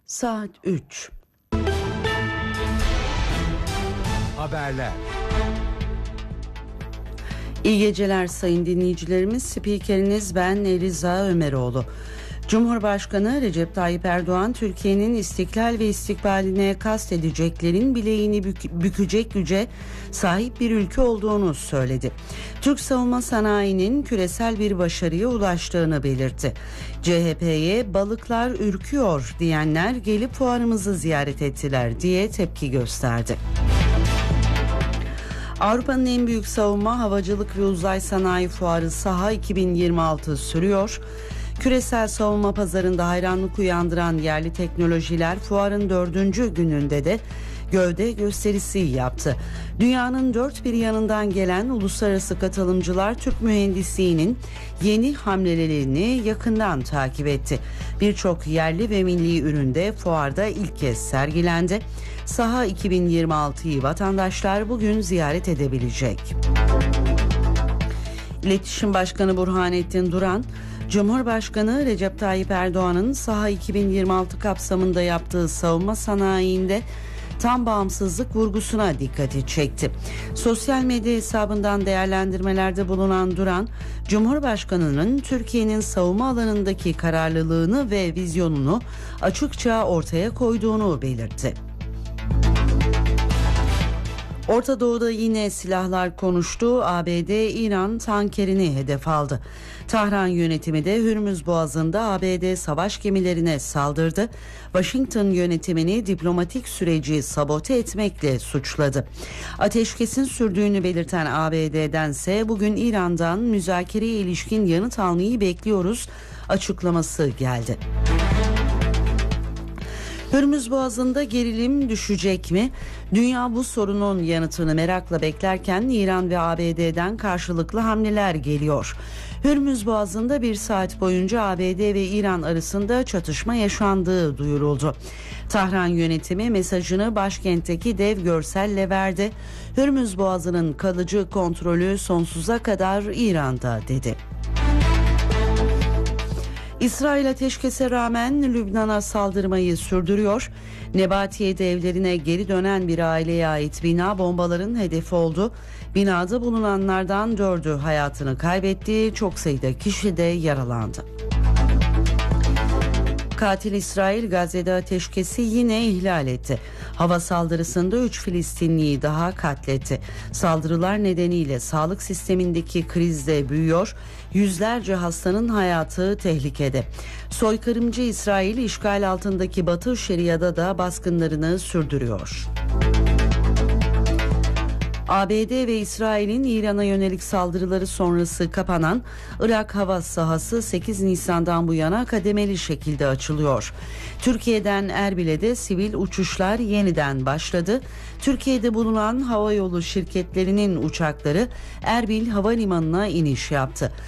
Saat 3. Haberler. İyi geceler sayın dinleyicilerimiz. Spikeriniz ben Eliza Ömeroğlu. Cumhurbaşkanı Recep Tayyip Erdoğan, Türkiye'nin istiklal ve istikbaline kastedeceklerin bileğini bükecek güce sahip bir ülke olduğunu söyledi. Türk savunma sanayinin küresel bir başarıya ulaştığını belirtti. CHP'ye balıklar ürküyor diyenler gelip fuarımızı ziyaret ettiler diye tepki gösterdi. Avrupa'nın en büyük savunma, havacılık ve uzay sanayi fuarı SAHA 2026 sürüyor. Küresel savunma pazarında hayranlık uyandıran yerli teknolojiler fuarın 4. gününde de gövde gösterisi yaptı. Dünyanın dört bir yanından gelen uluslararası katılımcılar Türk mühendisliğinin yeni hamlelerini yakından takip etti. Birçok yerli ve milli üründe fuarda ilk kez sergilendi. SAHA 2026'yı vatandaşlar bugün ziyaret edebilecek. İletişim Başkanı Burhanettin Duran, Cumhurbaşkanı Recep Tayyip Erdoğan'ın SAHA 2026 kapsamında yaptığı savunma sanayinde tam bağımsızlık vurgusuna dikkati çekti. Sosyal medya hesabından değerlendirmelerde bulunan Duran, Cumhurbaşkanı'nın Türkiye'nin savunma alanındaki kararlılığını ve vizyonunu açıkça ortaya koyduğunu belirtti. Orta Doğu'da yine silahlar konuştu. ABD İran tankerini hedef aldı. Tahran yönetimi de Hürmüz Boğazı'nda ABD savaş gemilerine saldırdı. Washington yönetimini diplomatik süreci sabote etmekle suçladı. Ateşkesin sürdüğünü belirten ABD'dense bugün İran'dan müzakereye ilişkin yanıt almayı bekliyoruz açıklaması geldi. Hürmüz Boğazı'nda gerilim düşecek mi? Dünya bu sorunun yanıtını merakla beklerken İran ve ABD'den karşılıklı hamleler geliyor. Hürmüz Boğazı'nda bir saat boyunca ABD ve İran arasında çatışma yaşandığı duyuruldu. Tahran yönetimi mesajını başkentteki dev görselle verdi. Hürmüz Boğazı'nın kalıcı kontrolü sonsuza kadar İran'da dedi. İsrail ateşkese rağmen Lübnan'a saldırmayı sürdürüyor. Nebatiye'de evlerine geri dönen bir aileye ait bina bombaların hedefi oldu. Binada bulunanlardan 4'ü hayatını kaybetti, çok sayıda kişi de yaralandı. Katil İsrail Gazze'de ateşkesi yine ihlal etti. Hava saldırısında 3 Filistinliyi daha katletti. Saldırılar nedeniyle sağlık sistemindeki kriz de büyüyor. Yüzlerce hastanın hayatı tehlikede. Soykırımcı İsrail işgal altındaki Batı Şeria'da da baskınlarını sürdürüyor. ABD ve İsrail'in İran'a yönelik saldırıları sonrası kapanan Irak hava sahası 8 Nisan'dan bu yana kademeli şekilde açılıyor. Türkiye'den Erbil'e de sivil uçuşlar yeniden başladı. Türkiye'de bulunan havayolu şirketlerinin uçakları Erbil Havalimanı'na iniş yaptı.